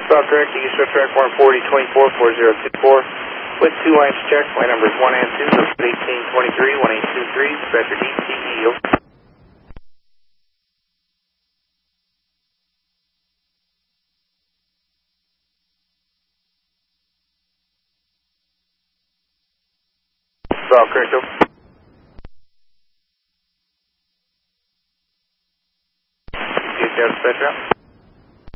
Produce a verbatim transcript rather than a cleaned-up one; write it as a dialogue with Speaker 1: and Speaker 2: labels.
Speaker 1: South correct, you show track one forty twenty-four four zero two four. With two lines checked, line numbers one and two, eighteen twenty-three, one eight two three, dispatcher D T E, over. South correct, over. Dispatcher out.